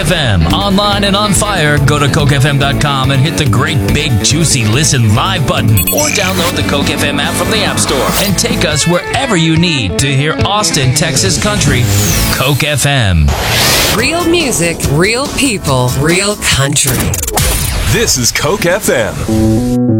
FM. Online and on fire, go to CokeFM.com and hit the great big juicy listen live button. Or download the Coke FM app from the App Store and take us wherever you need to hear Austin, Texas country. Coke FM. Real music, real people, real country. This is Coke FM.